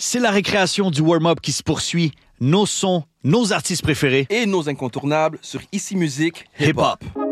C'est la récréation du warm-up qui se poursuit. Nos sons, nos artistes préférés et nos incontournables sur Ici Musique Hip-Hop. Hip-Hop.